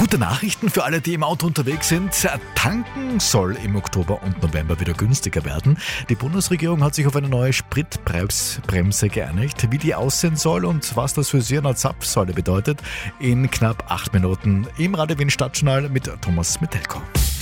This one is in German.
Gute Nachrichten für alle, die im Auto unterwegs sind. Tanken soll im Oktober und November wieder günstiger werden. Die Bundesregierung hat sich auf eine neue Spritpreisbremse geeinigt. Wie die aussehen soll und was das für Sie eine Zapfsäule bedeutet, in knapp 8 Minuten im Radio Wien Stadtjournal mit Thomas Metelko.